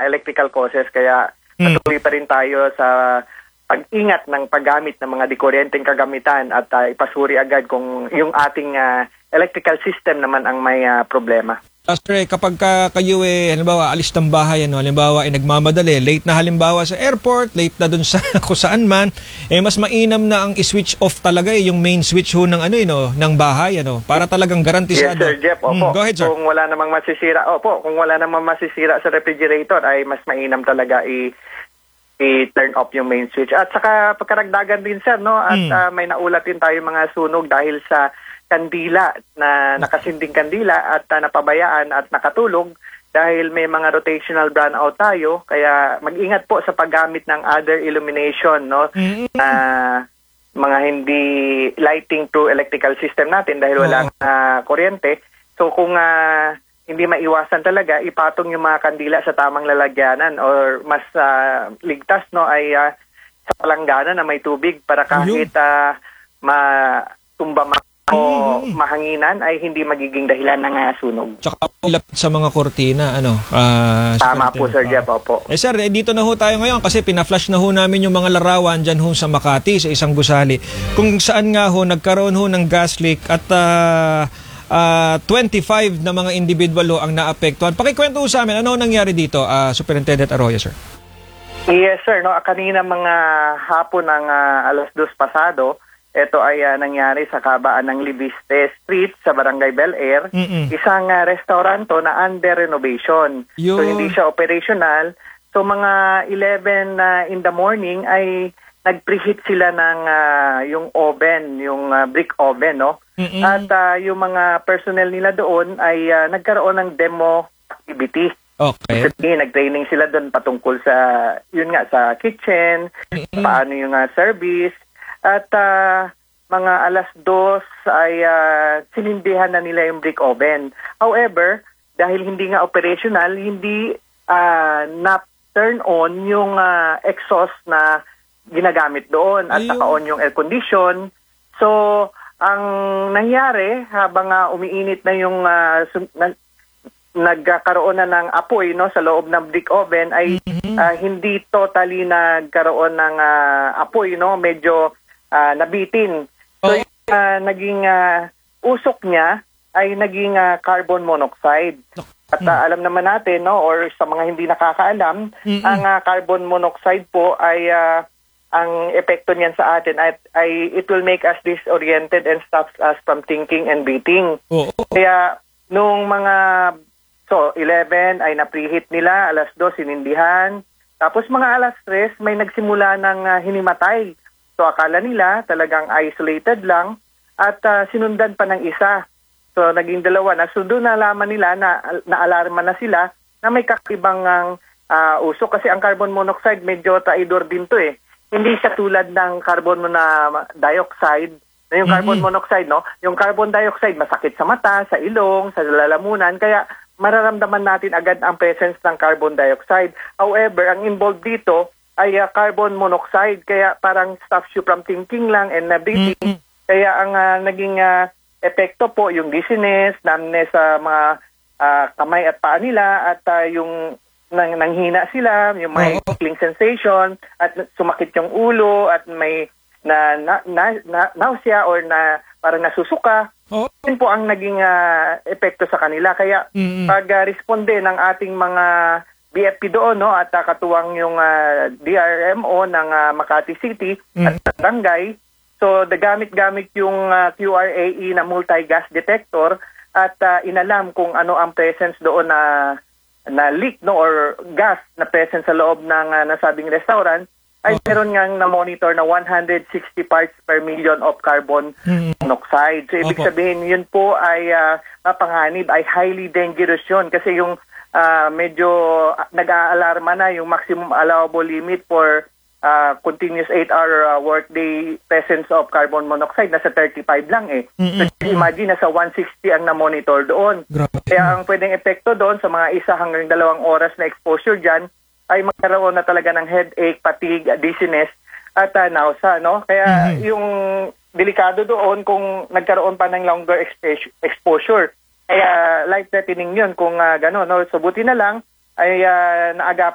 electrical causes. Kaya patuloy pa rin tayo sa pag-ingat ng paggamit ng mga dikuryenteng kagamitan at ipasuri agad kung yung ating electrical system naman ang may problema. Sir, kapag kayo halimbawa, alis ng bahay, halimbawa, nagmamadali, late na halimbawa sa airport, late na dun sa kung saan man, mas mainam na ang i-switch off talaga yung main switch ng ng bahay, para talagang garantisado. Yes, Sir Jeff, opo. Go ahead, sir. Kung wala namang masisira sa refrigerator, ay mas mainam talaga i-turn off yung main switch. At saka pagkaragdagan din, sir, at may naulat din tayo mga sunog dahil sa kandila na nakasinding kandila at napabayaan at nakatulog dahil may mga rotational brownout tayo, kaya mag-ingat po sa paggamit ng other illumination, mga hindi lighting to electrical system natin dahil walang kuryente. So kung hindi maiwasan talaga, ipatong yung mga kandila sa tamang lalagyanan or mas ligtas ay sa palanggana na may tubig para kahit matumba o mahanginan ay hindi magiging dahilan ng sunog. Tsaka ilapit sa mga kortina, Tama po, Sir Jeff, opo. Sir, dito na ho tayo ngayon kasi pina-flash na ho namin yung mga larawan dyan ho sa Makati, sa isang gusali. Kung saan nga ho, nagkaroon ho ng gas leak at 25 na mga individual ho ang naapektuhan. Pakikwento ho sa amin, ano nangyari dito, Superintendent Arroyo, sir? Yes, sir. Kanina mga hapon ng 2:00 pasado, ito ay nangyari sa kabaan ng Libiste Street sa Barangay Bel Air. Isang restauranto na under renovation. So hindi siya operational. So mga 11 in the morning ay nag-preheat sila ng yung oven, yung brick oven, At yung mga personnel nila doon ay nagkaroon ng demo activity. Okay. Kasi nag-training sila doon patungkol sa sa kitchen, paano yung service. At mga 2:00 ay sinindihan na nila yung brick oven. However, dahil hindi nga operational, hindi na-turn on yung exhaust na ginagamit doon at naka-on yung air condition. So, ang nangyari habang umiinit na yung nagkaroon na ng apoy sa loob ng brick oven ay hindi totally nagkaroon ng apoy, medyo nabitin. So yung naging usok niya ay naging carbon monoxide. At alam naman natin, or sa mga hindi nakakaalam, ang carbon monoxide po ay ang epekto niyan sa atin ay it will make us disoriented and stops us from thinking and breathing. Kaya nung mga 11 ay na-preheat nila, 2:00 sinindihan. Tapos mga 3:00 may nagsimula ng hinimatay. So akala nila talagang isolated lang at sinundan pa ng isa. So naging 2 na. So doon nalaman nila na naalarma na sila na may kakaibang usok kasi ang carbon monoxide medyo traidor din to Hindi siya tulad ng carbon dioxide. Na yung carbon monoxide, yung carbon dioxide masakit sa mata, sa ilong, sa lalamunan, kaya mararamdaman natin agad ang presence ng carbon dioxide. However, ang involved dito ay carbon monoxide, kaya parang stops you from thinking lang and breathing. Kaya ang naging epekto po yung dizziness, numbness sa mga kamay at paa nila at yung nanghina sila, yung may tingling sensation at sumakit yung ulo at may nausea or parang nasusuka. Yun po ang naging epekto sa kanila. Kaya pag-responde ng ating mga BFP doon at katuwang yung DRMO ng Makati City at Barangay, so gamit-gamit yung QRAE na multi-gas detector at inalam kung ano ang presence doon na leak or gas na presence sa loob ng nasabing restaurant, ay meron ngang na-monitor na 160 parts per million of carbon monoxide. So ibig sabihin, yun po ay mapanganib, ay highly dangerous yun kasi yung medyo nag-aalarma na yung maximum allowable limit for continuous 8-hour workday presence of carbon monoxide nasa 35 lang So imagine nasa 160 ang na-monitor doon. Kaya ang pwedeng epekto doon sa mga 1 hanggang 2 oras na exposure dyan ay magkaroon na talaga ng headache, fatigue, dizziness at nausea, Kaya yung delikado doon kung nagkaroon pa ng longer exposure. Kaya life-threatening yun kung gano'n. So buti na lang ay naagapan